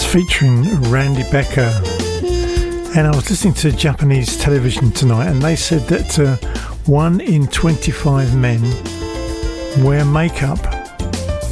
featuring Randy Becker. And I was listening to Japanese television tonight, and they said that 1 in 25 men wear makeup